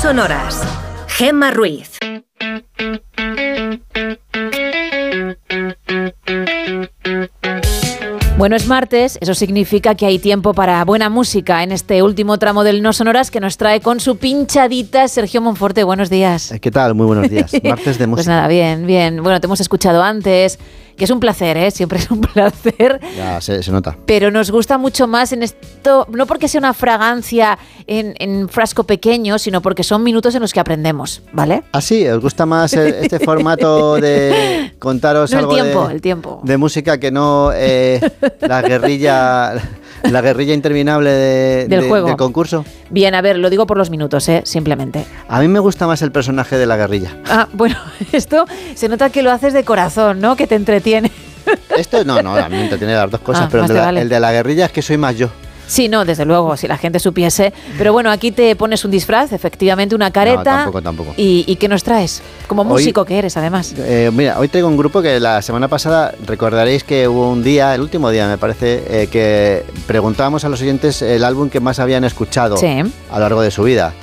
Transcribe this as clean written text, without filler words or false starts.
sonoras. Gemma Ruiz. Bueno, es martes, eso significa que hay tiempo para buena música en este último tramo del No Sonoras que nos trae con su pinchadita Sergio Monforte. Buenos días. ¿Qué tal? Muy buenos días. Martes de música. Pues nada, bien, bien. Bueno, te hemos escuchado antes, que es un placer, ¿eh? Siempre es un placer. Ya, se nota. Pero nos gusta mucho más en esto, no porque sea una fragancia en frasco pequeño, sino porque son minutos en los que aprendemos, ¿vale? Ah, sí, ¿os gusta más este formato de contaros no, algo el tiempo. de música que no la guerrilla interminable del concurso? Bien, a ver, lo digo por los minutos, simplemente. A mí me gusta más el personaje de la guerrilla. Ah, bueno, esto se nota que lo haces de corazón, ¿no? Que te entretiene. Esto no, a mí me entretiene las dos cosas, pero el de la guerrilla es que soy más yo. Sí, no, desde luego, si la gente supiese. Pero bueno, aquí te pones un disfraz, efectivamente, una careta. No, tampoco. ¿Y qué nos traes? Como músico que eres, además. Mira, hoy traigo un grupo que la semana pasada recordaréis que hubo un día, el último día me parece, que preguntábamos a los oyentes el álbum que más habían escuchado a lo largo de su vida.